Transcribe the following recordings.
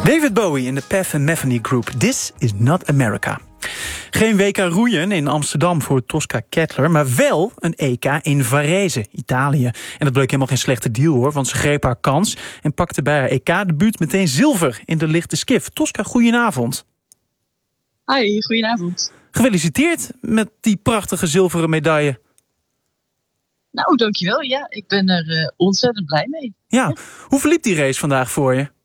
David Bowie in de Path & Metheny Group. This is not America. Geen WK roeien in Amsterdam voor Tosca Kettler, maar wel een EK in Varese, Italië. En dat bleek helemaal geen slechte deal hoor, want ze greep haar kans en pakte bij haar EK-debuut meteen zilver in de lichte skif. Tosca, goedenavond. Hi, goedenavond. Gefeliciteerd met die prachtige zilveren medaille. Nou, dankjewel. Ja, ik ben er ontzettend blij mee. Ja, hoe verliep die race vandaag voor je?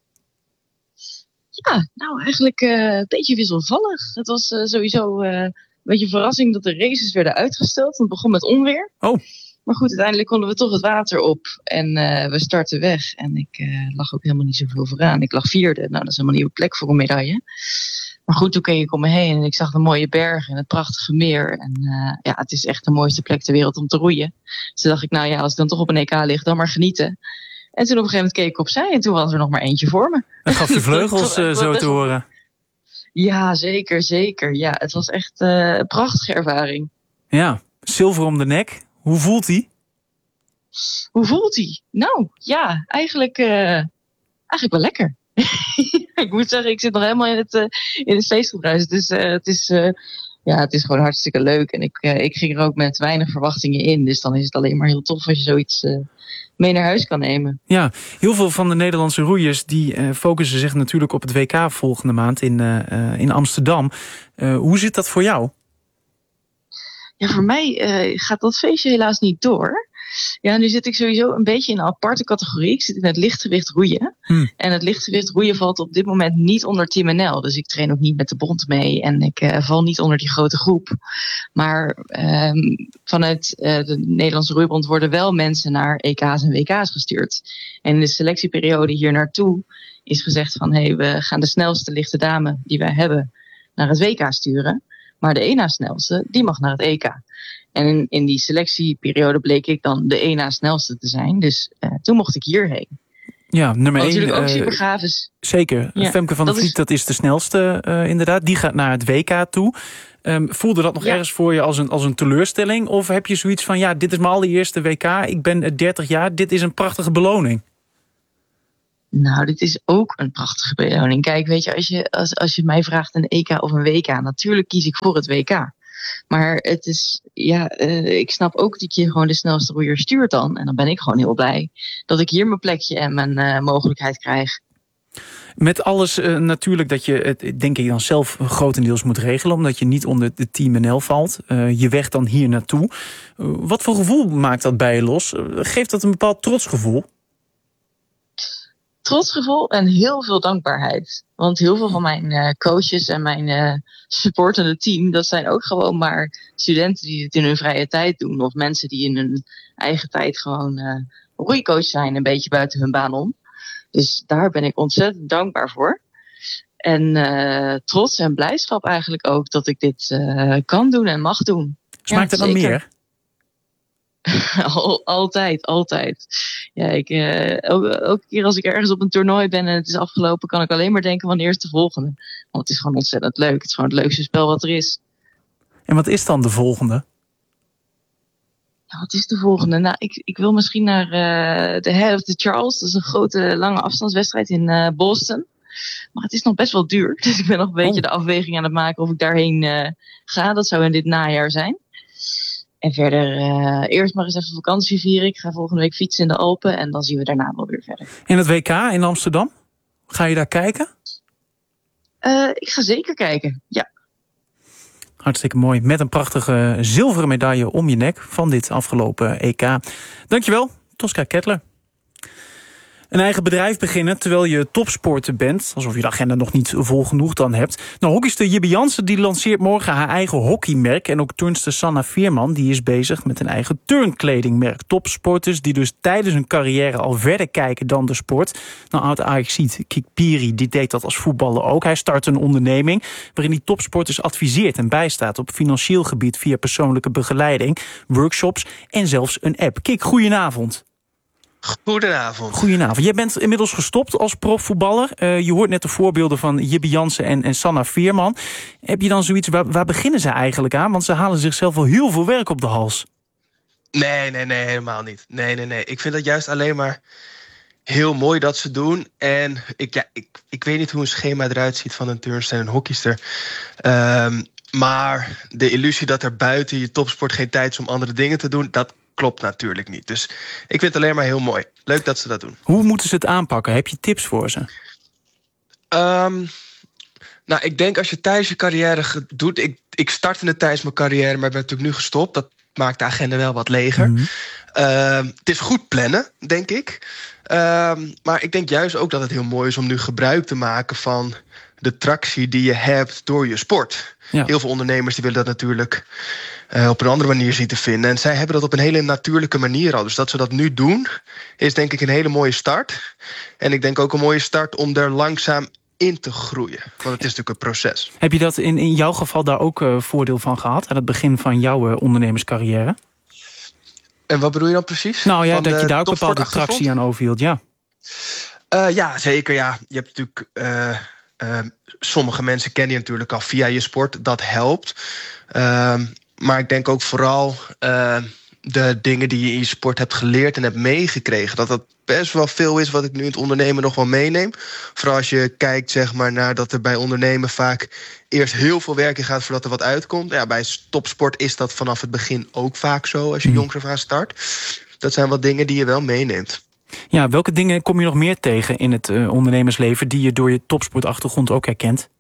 Ja, nou eigenlijk een beetje wisselvallig. Het was sowieso een beetje een verrassing dat de races werden uitgesteld. Het begon met onweer. Oh. Maar goed, uiteindelijk konden we toch het water op. En we startten weg. En ik lag ook helemaal niet zoveel vooraan. Ik lag vierde. Nou, dat is helemaal een nieuwe plek voor een medaille. Maar goed, toen keek ik om me heen en ik zag de mooie bergen en het prachtige meer. En ja, het is echt de mooiste plek ter wereld om te roeien. Dus toen dacht ik, nou ja, als ik dan toch op een EK lig, dan maar genieten. En toen op een gegeven moment keek ik opzij en toen was er nog maar eentje voor me. Dat gaf je vleugels zo te horen. Ja, zeker, zeker. Ja, het was echt een prachtige ervaring. Ja, zilver om de nek. Hoe voelt die? Hoe voelt die? Nou, ja, eigenlijk wel lekker. Ik moet zeggen, ik zit nog helemaal in het feestgebruis. Dus het is gewoon hartstikke leuk. En ik ging er ook met weinig verwachtingen in. Dus dan is het alleen maar heel tof als je zoiets mee naar huis kan nemen. Ja, heel veel van de Nederlandse roeiers die focussen zich natuurlijk op het WK volgende maand in Amsterdam. Hoe zit dat voor jou? Ja, voor mij gaat dat feestje helaas niet door. Ja, nu zit ik sowieso een beetje in een aparte categorie. Ik zit in het lichtgewicht roeien. En het lichtgewicht roeien valt op dit moment niet onder Team NL. Dus ik train ook niet met de bond mee. En ik val niet onder die grote groep. Maar vanuit de Nederlandse roeibond worden wel mensen naar EK's en WK's gestuurd. En in de selectieperiode hier naartoe is gezegd van hey, we gaan de snelste lichte dame die wij hebben naar het WK sturen. Maar de één na snelste, die mag naar het EK. En in die selectieperiode bleek ik dan de één na snelste te zijn. Dus toen mocht ik hierheen. Ja, nummer 1. Natuurlijk ook super gaaf is. Zeker. Ja, Femke van der Vliet, dat is de snelste inderdaad. Die gaat naar het WK toe. Voelde dat nog ergens voor je als een teleurstelling? Of heb je zoiets van, ja, dit is mijn allereerste WK. Ik ben 30 jaar. Dit is een prachtige beloning. Nou, dit is ook een prachtige beloning. Kijk, weet je, als je mij vraagt een EK of een WK, natuurlijk kies ik voor het WK. Maar het is, ik snap ook dat je gewoon de snelste roeier stuurt dan. En dan ben ik gewoon heel blij dat ik hier mijn plekje en mijn mogelijkheid krijg. Met alles natuurlijk dat je het denk ik dan zelf grotendeels moet regelen, omdat je niet onder de Team NL valt. Je weg dan hier naartoe. Wat voor gevoel maakt dat bij je los? Geeft dat een bepaald trotsgevoel? Trotsgevoel en heel veel dankbaarheid. Want heel veel van mijn coaches en mijn supportende team, dat zijn ook gewoon maar studenten die het in hun vrije tijd doen. Of mensen die in hun eigen tijd gewoon roeicoach zijn, een beetje buiten hun baan om. Dus daar ben ik ontzettend dankbaar voor. En trots en blijdschap eigenlijk ook dat ik dit kan doen en mag doen. Smaakt het dan meer? Altijd. Ja, elke keer als ik ergens op een toernooi ben en het is afgelopen, kan ik alleen maar denken wanneer is de volgende. Want het is gewoon ontzettend leuk. Het is gewoon het leukste spel wat er is. En wat is dan de volgende? Ja, wat is de volgende? Nou, ik wil misschien naar de Head of the Charles. Dat is een grote lange afstandswedstrijd in Boston. Maar het is nog best wel duur. Dus ik ben nog een beetje de afweging aan het maken of ik daarheen ga. Dat zou in dit najaar zijn. En verder eerst maar eens even vakantie vieren. Ik ga volgende week fietsen in de Alpen. En dan zien we daarna wel weer verder. En het WK in Amsterdam? Ga je daar kijken? Ik ga zeker kijken, ja. Hartstikke mooi. Met een prachtige zilveren medaille om je nek van dit afgelopen EK. Dankjewel, Tosca Kettler. Een eigen bedrijf beginnen terwijl je topsporter bent. Alsof je de agenda nog niet vol genoeg dan hebt. Nou, hockeyster Jibbe Jansen die lanceert morgen haar eigen hockeymerk. En ook turnster Sanna Veerman die is bezig met een eigen turnkledingmerk. Topsporters die dus tijdens hun carrière al verder kijken dan de sport. Nou, oud-Ajaxiet Kik Piri die deed dat als voetballer ook. Hij start een onderneming waarin hij topsporters adviseert en bijstaat op financieel gebied via persoonlijke begeleiding, workshops en zelfs een app. Kik, goedenavond. Goedenavond. Jij bent inmiddels gestopt als profvoetballer. Je hoort net de voorbeelden van Jibbe Jansen en Sanna Veerman. Heb je dan zoiets, waar beginnen ze eigenlijk aan? Want ze halen zichzelf wel heel veel werk op de hals. Nee, helemaal niet. Nee. Ik vind dat juist alleen maar heel mooi dat ze doen. En ik weet niet hoe een schema eruit ziet van een turnster en een hockeyster. Maar de illusie dat er buiten je topsport geen tijd is om andere dingen te doen, dat klopt natuurlijk niet. Dus ik vind het alleen maar heel mooi. Leuk dat ze dat doen. Hoe moeten ze het aanpakken? Heb je tips voor ze? Nou, ik denk als je tijdens je carrière doet. Ik startte tijdens mijn carrière, maar ben natuurlijk nu gestopt. Dat maakt de agenda wel wat leger. Mm-hmm. Het is goed plannen, denk ik. Maar ik denk juist ook dat het heel mooi is om nu gebruik te maken van de tractie die je hebt door je sport. Ja. Heel veel ondernemers die willen dat natuurlijk op een andere manier zien te vinden. En zij hebben dat op een hele natuurlijke manier al. Dus dat ze dat nu doen, is denk ik een hele mooie start. En ik denk ook een mooie start om er langzaam in te groeien. Want het is natuurlijk een proces. Heb je dat in jouw geval daar ook voordeel van gehad? Aan het begin van jouw ondernemerscarrière? En wat bedoel je dan precies? Nou ja, dat je daar ook bepaalde tractie aan overhield, ja. Ja, zeker. Ja. Je hebt natuurlijk sommige mensen kennen je natuurlijk al via je sport. Dat helpt. Maar ik denk ook vooral de dingen die je in je sport hebt geleerd en hebt meegekregen. Dat best wel veel is wat ik nu in het ondernemen nog wel meeneem. Vooral als je kijkt zeg maar, naar dat er bij ondernemen vaak eerst heel veel werk in gaat voordat er wat uitkomt. Ja, bij topsport is dat vanaf het begin ook vaak zo als je jongs af aan start. Dat zijn wat dingen die je wel meeneemt. Ja, welke dingen kom je nog meer tegen in het ondernemersleven die je door je topsportachtergrond ook herkent?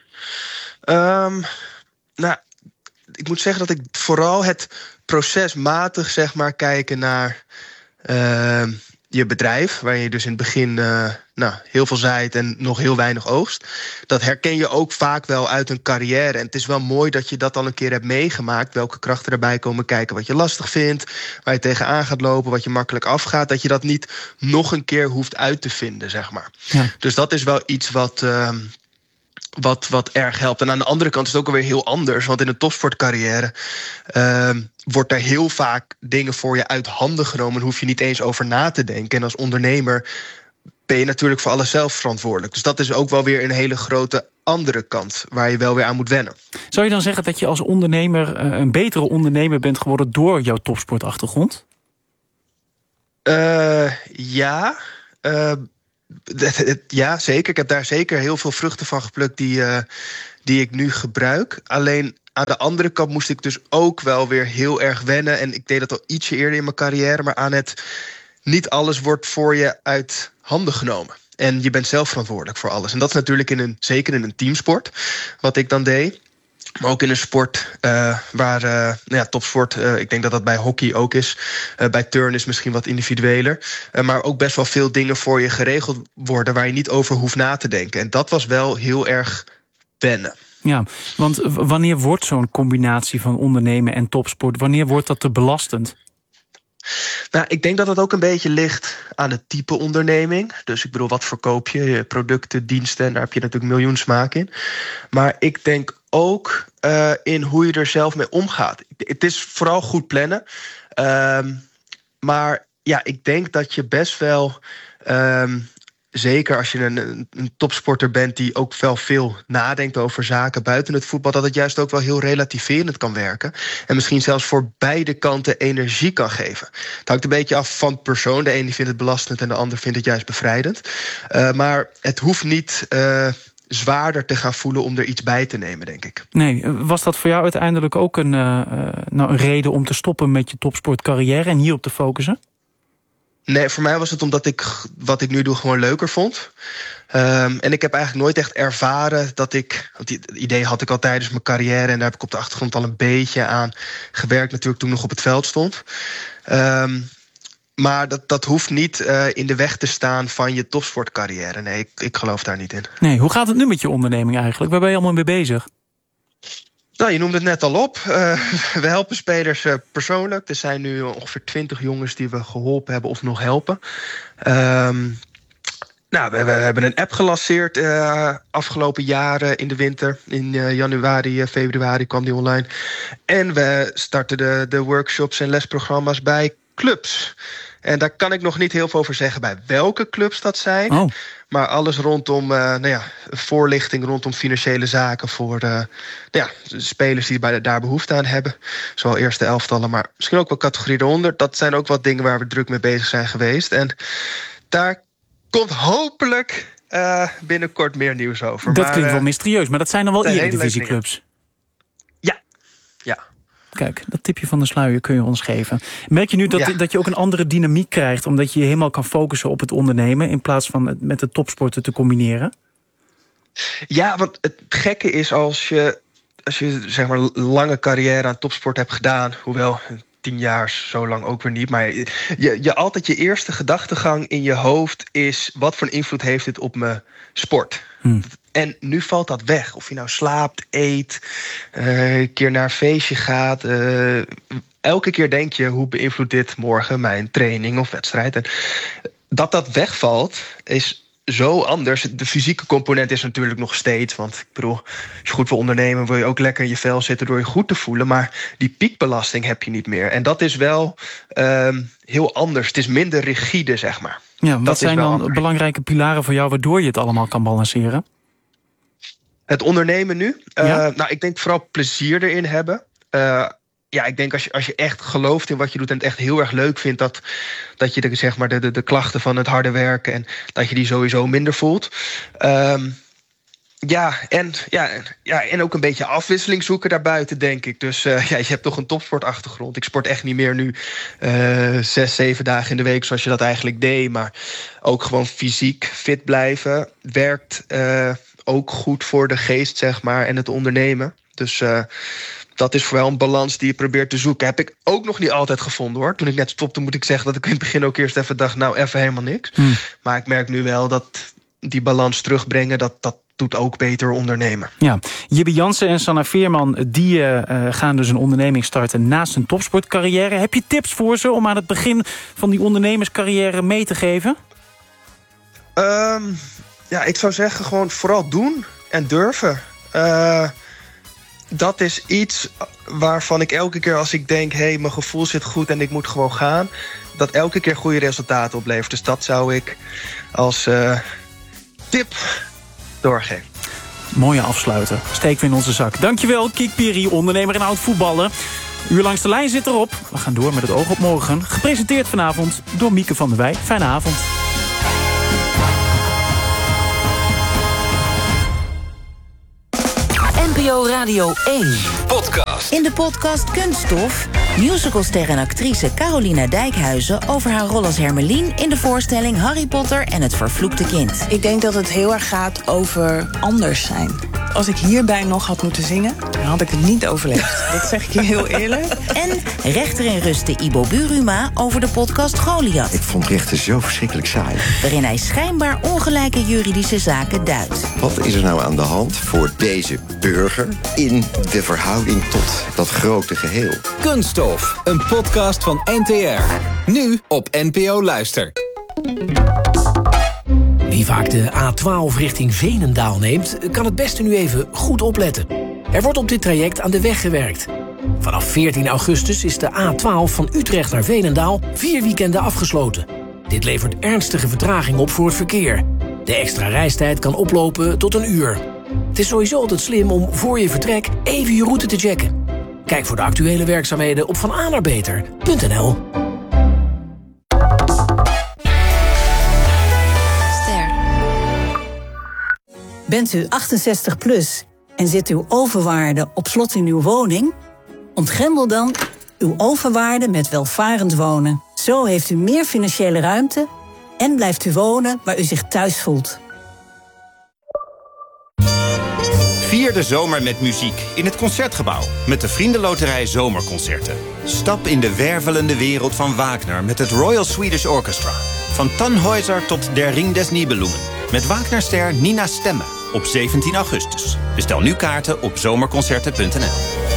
Nou, ik moet zeggen dat ik vooral het procesmatig zeg maar kijken naar je bedrijf, waar je dus in het begin heel veel zaait en nog heel weinig oogst. Dat herken je ook vaak wel uit een carrière. En het is wel mooi dat je dat al een keer hebt meegemaakt. Welke krachten erbij komen kijken, wat je lastig vindt, waar je tegenaan gaat lopen, wat je makkelijk afgaat. Dat je dat niet nog een keer hoeft uit te vinden, zeg maar. Ja. Dus dat is wel iets wat erg helpt. En aan de andere kant is het ook alweer heel anders. Want in een topsportcarrière wordt er heel vaak dingen voor je uit handen genomen. En hoef je niet eens over na te denken. En als ondernemer ben je natuurlijk voor alles zelf verantwoordelijk. Dus dat is ook wel weer een hele grote andere kant waar je wel weer aan moet wennen. Zou je dan zeggen dat je als ondernemer een betere ondernemer bent geworden door jouw topsportachtergrond? Ja. Ja, zeker. Ik heb daar zeker heel veel vruchten van geplukt die ik nu gebruik. Alleen aan de andere kant moest ik dus ook wel weer heel erg wennen. En ik deed dat al ietsje eerder in mijn carrière. Maar aan het niet alles wordt voor je uit handen genomen. En je bent zelf verantwoordelijk voor alles. En dat is natuurlijk zeker in een teamsport, wat ik dan deed. Maar ook in een sport waar topsport, ik denk dat dat bij hockey ook is. Bij turn is misschien wat individueler. Maar ook best wel veel dingen voor je geregeld worden waar je niet over hoeft na te denken. En dat was wel heel erg wennen. Ja, want wanneer wordt zo'n combinatie van ondernemen en topsport, wanneer wordt dat te belastend? Nou, ik denk dat het ook een beetje ligt aan het type onderneming. Dus ik bedoel, wat verkoop je? Je producten, diensten, en daar heb je natuurlijk miljoen smaak in. Maar ik denk ook in hoe je er zelf mee omgaat. Het is vooral goed plannen. Maar ja, ik denk dat je best wel zeker als je een topsporter bent die ook wel veel nadenkt over zaken buiten het voetbal, dat het juist ook wel heel relativerend kan werken. En misschien zelfs voor beide kanten energie kan geven. Het hangt een beetje af van de persoon. De een die vindt het belastend en de ander vindt het juist bevrijdend. Maar het hoeft niet zwaarder te gaan voelen om er iets bij te nemen, denk ik. Nee, was dat voor jou uiteindelijk ook een reden om te stoppen met je topsportcarrière en hierop te focussen? Nee, voor mij was het omdat ik wat ik nu doe gewoon leuker vond. En ik heb eigenlijk nooit echt ervaren dat want die idee had ik al tijdens mijn carrière en daar heb ik op de achtergrond al een beetje aan gewerkt, natuurlijk toen ik nog op het veld stond. Maar dat hoeft niet in de weg te staan van je topsportcarrière. Nee, ik geloof daar niet in. Nee, hoe gaat het nu met je onderneming eigenlijk? Waar ben je allemaal mee bezig? Nou, je noemde het net al op. We helpen spelers persoonlijk. Er zijn nu ongeveer 20 jongens die we geholpen hebben of nog helpen. We hebben een app gelanceerd afgelopen jaren in de winter. In januari, februari kwam die online. En we starten de workshops en lesprogramma's bij clubs. En daar kan ik nog niet heel veel over zeggen bij welke clubs dat zijn. Oh. Maar alles rondom voorlichting rondom financiële zaken voor spelers die daar behoefte aan hebben. Zowel eerste elftallen, maar misschien ook wel categorie eronder. Dat zijn ook wat dingen waar we druk mee bezig zijn geweest. En daar komt hopelijk binnenkort meer nieuws over. Dat klinkt wel mysterieus, maar dat zijn dan wel eredivisieclubs. Ja. Kijk, dat tipje van de sluier kun je ons geven. Merk je nu dat je ook een andere dynamiek krijgt, omdat je je helemaal kan focussen op het ondernemen in plaats van het met de topsporten te combineren? Ja, want het gekke is als je zeg maar lange carrière aan topsport hebt gedaan, hoewel 10 jaar zo lang ook weer niet, maar je altijd je eerste gedachtegang in je hoofd is: wat voor invloed heeft dit op mijn sport? En nu valt dat weg. Of je nou slaapt, eet, een keer naar een feestje gaat. Elke keer denk je: hoe beïnvloedt dit morgen mijn training of wedstrijd? En dat wegvalt is zo anders. De fysieke component is natuurlijk nog steeds. Want ik bedoel, als je goed wil ondernemen, wil je ook lekker in je vel zitten door je goed te voelen. Maar die piekbelasting heb je niet meer. En dat is wel heel anders. Het is minder rigide, zeg maar. Ja, wat zijn dan belangrijke pilaren voor jou waardoor je het allemaal kan balanceren? Het ondernemen nu? Ja? Nou, ik denk vooral plezier erin hebben. Ja, ik denk als je echt gelooft in wat je doet en het echt heel erg leuk vindt, dat je zeg maar de klachten van het harde werken en dat je die sowieso minder voelt. En ook een beetje afwisseling zoeken daarbuiten, denk ik. Dus je hebt toch een topsportachtergrond. Ik sport echt niet meer nu 6, 7 dagen in de week zoals je dat eigenlijk deed. Maar ook gewoon fysiek fit blijven werkt ook goed voor de geest, zeg maar, en het ondernemen. Dus dat is vooral een balans die je probeert te zoeken. Heb ik ook nog niet altijd gevonden, hoor. Toen ik net stopte, moet ik zeggen dat ik in het begin ook eerst even dacht, nou, even helemaal niks. Maar ik merk nu wel dat die balans terugbrengen, dat doet ook beter ondernemen. Ja, Jibbe Jansen en Sanna Veerman, die gaan dus een onderneming starten naast een topsportcarrière. Heb je tips voor ze om aan het begin van die ondernemerscarrière mee te geven? Ja, ik zou zeggen gewoon vooral doen en durven. Dat is iets waarvan ik elke keer als ik denk, mijn gevoel zit goed en ik moet gewoon gaan, dat elke keer goede resultaten oplevert. Dus dat zou ik als tip doorgeven. Mooie afsluiter. Steken we in onze zak. Dankjewel, Kiek Piri, ondernemer en oud-voetballer. Uur langs de lijn zit erop. We gaan door met het oog op morgen. Gepresenteerd vanavond door Mieke van der Wij. Fijne avond. NPO Radio 1 podcast. In de podcast Kunststof musicalster en actrice Carolina Dijkhuizen over haar rol als Hermelien in de voorstelling Harry Potter en het vervloekte kind. Ik denk dat het heel erg gaat over anders zijn. Als ik hierbij nog had moeten zingen, dan had ik het niet overleefd. Dat zeg ik je heel eerlijk. En rechter in rusten Ibo Buruma over de podcast Goliath. Ik vond rechten zo verschrikkelijk saai. Waarin hij schijnbaar ongelijke juridische zaken duidt. Wat is er nou aan de hand voor deze burger in de verhouding tot dat grote geheel? Kunststof, een podcast van NTR. Nu op NPO Luister. Wie vaak de A12 richting Veenendaal neemt, kan het beste nu even goed opletten. Er wordt op dit traject aan de weg gewerkt. Vanaf 14 augustus is de A12 van Utrecht naar Veenendaal 4 weekenden afgesloten. Dit levert ernstige vertraging op voor het verkeer. De extra reistijd kan oplopen tot 1 uur. Het is sowieso altijd slim om voor je vertrek even je route te checken. Kijk voor de actuele werkzaamheden op vananaarbeter.nl. Bent u 68 plus en zit uw overwaarde op slot in uw woning? Ontgrendel dan uw overwaarde met welvarend wonen. Zo heeft u meer financiële ruimte en blijft u wonen waar u zich thuis voelt. Vier de zomer met muziek in het Concertgebouw met de Vriendenloterij Zomerconcerten. Stap in de wervelende wereld van Wagner met het Royal Swedish Orchestra. Van Tannhäuser tot Der Ring des Nibelungen. Met Wagnerster Nina Stemme op 17 augustus. Bestel nu kaarten op zomerconcerten.nl.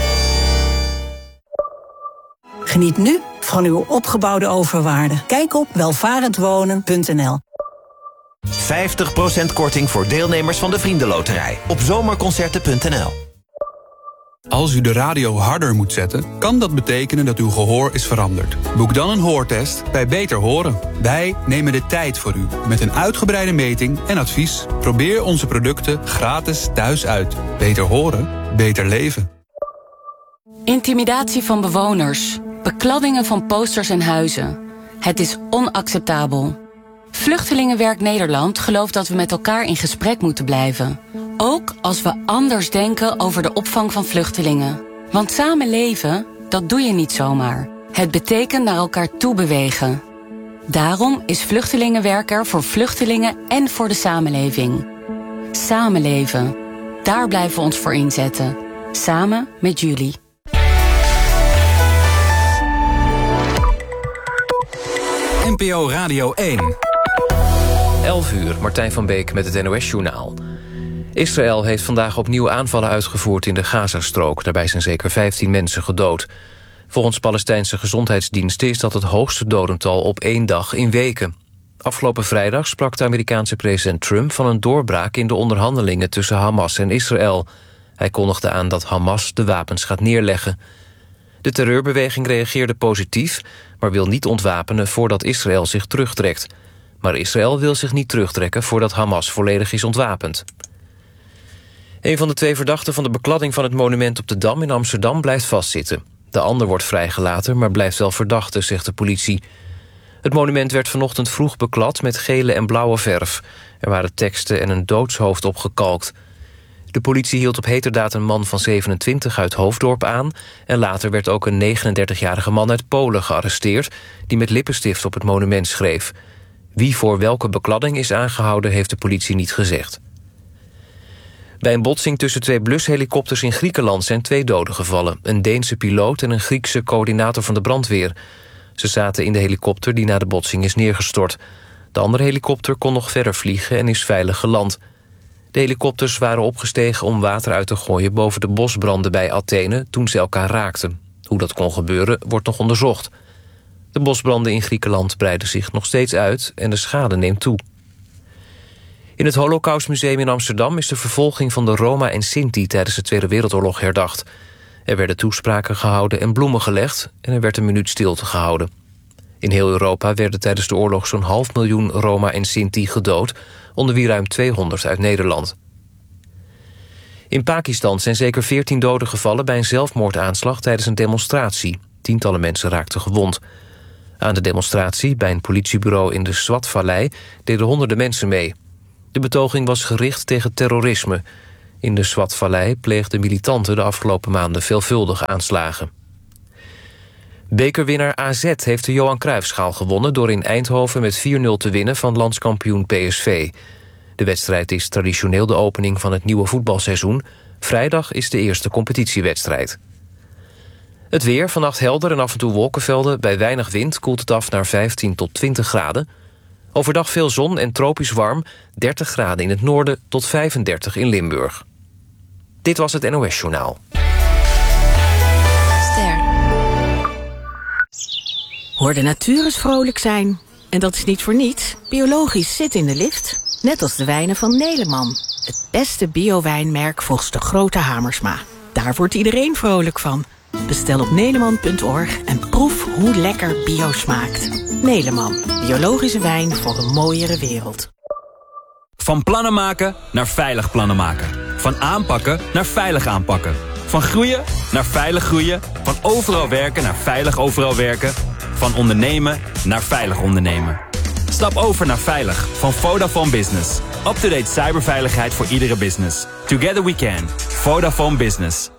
Geniet nu van uw opgebouwde overwaarde. Kijk op welvarendwonen.nl. 50% korting voor deelnemers van de Vriendenloterij op zomerconcerten.nl. Als u de radio harder moet zetten, kan dat betekenen dat uw gehoor is veranderd. Boek dan een hoortest bij Beter Horen. Wij nemen de tijd voor u met een uitgebreide meting en advies. Probeer onze producten gratis thuis uit. Beter horen, beter leven. Intimidatie van bewoners, bekladdingen van posters en huizen. Het is onacceptabel. Vluchtelingenwerk Nederland gelooft dat we met elkaar in gesprek moeten blijven. Ook als we anders denken over de opvang van vluchtelingen. Want samen leven, dat doe je niet zomaar. Het betekent naar elkaar toe bewegen. Daarom is Vluchtelingenwerk er voor vluchtelingen en voor de samenleving. Samenleven. Daar blijven we ons voor inzetten. Samen met jullie. NPO Radio 1. 11 uur, Martijn van Beek met het NOS-journaal. Israël heeft vandaag opnieuw aanvallen uitgevoerd in de Gazastrook. Daarbij zijn zeker 15 mensen gedood. Volgens Palestijnse gezondheidsdiensten is dat het hoogste dodental op 1 dag in weken. Afgelopen vrijdag sprak de Amerikaanse president Trump van een doorbraak in de onderhandelingen tussen Hamas en Israël. Hij kondigde aan dat Hamas de wapens gaat neerleggen. De terreurbeweging reageerde positief, maar wil niet ontwapenen voordat Israël zich terugtrekt. Maar Israël wil zich niet terugtrekken voordat Hamas volledig is ontwapend. Een van de 2 verdachten van de bekladding van het monument op de Dam in Amsterdam blijft vastzitten. De ander wordt vrijgelaten, maar blijft wel verdachte, zegt de politie. Het monument werd vanochtend vroeg beklad met gele en blauwe verf. Er waren teksten en een doodshoofd opgekalkt. De politie hield op heterdaad een man van 27 uit Hoofddorp aan... en later werd ook een 39-jarige man uit Polen gearresteerd... die met lippenstift op het monument schreef. Wie voor welke bekladding is aangehouden, heeft de politie niet gezegd. Bij een botsing tussen 2 blushelikopters in Griekenland zijn 2 doden gevallen. Een Deense piloot en een Griekse coördinator van de brandweer. Ze zaten in de helikopter die na de botsing is neergestort. De andere helikopter kon nog verder vliegen en is veilig geland. De helikopters waren opgestegen om water uit te gooien boven de bosbranden bij Athene toen ze elkaar raakten. Hoe dat kon gebeuren wordt nog onderzocht. De bosbranden in Griekenland breiden zich nog steeds uit en de schade neemt toe. In het Holocaustmuseum in Amsterdam is de vervolging van de Roma en Sinti tijdens de Tweede Wereldoorlog herdacht. Er werden toespraken gehouden en bloemen gelegd en er werd een minuut stilte gehouden. In heel Europa werden tijdens de oorlog zo'n 500.000 Roma en Sinti gedood, onder wie ruim 200 uit Nederland. In Pakistan zijn zeker 14 doden gevallen bij een zelfmoordaanslag tijdens een demonstratie. Tientallen mensen raakten gewond. Aan de demonstratie bij een politiebureau in de Swat-vallei deden honderden mensen mee. De betoging was gericht tegen terrorisme. In de Swat-vallei pleegden militanten de afgelopen maanden veelvuldige aanslagen. Bekerwinnaar AZ heeft de Johan Cruijffschaal gewonnen door in Eindhoven met 4-0 te winnen van landskampioen PSV. De wedstrijd is traditioneel de opening van het nieuwe voetbalseizoen. Vrijdag is de eerste competitiewedstrijd. Het weer, vannacht helder en af en toe wolkenvelden. Bij weinig wind koelt het af naar 15 tot 20 graden. Overdag veel zon en tropisch warm. 30 graden in het noorden tot 35 in Limburg. Dit was het NOS-journaal. Hoor de natuur eens vrolijk zijn. En dat is niet voor niets. Biologisch zit in de lift. Net als de wijnen van Neleman. Het beste bio-wijnmerk volgens de grote Hamersma. Daar wordt iedereen vrolijk van. Bestel op neleman.org en proef hoe lekker bio smaakt. Neleman, biologische wijn voor een mooiere wereld. Van plannen maken naar veilig plannen maken. Van aanpakken naar veilig aanpakken. Van groeien naar veilig groeien. Van overal werken naar veilig overal werken. Van ondernemen naar veilig ondernemen. Stap over naar Veilig van Vodafone Business. Up-to-date cyberveiligheid voor iedere business. Together we can. Vodafone Business.